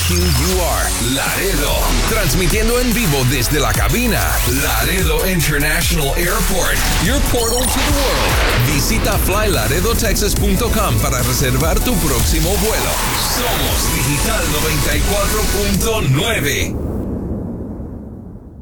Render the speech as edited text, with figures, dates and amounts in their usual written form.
WQUR Laredo. Transmitiendo en vivo desde la cabina. Laredo International Airport. Your portal to the world. Visita flylaredotexas.com para reservar tu próximo vuelo. Somos Digital 94.9.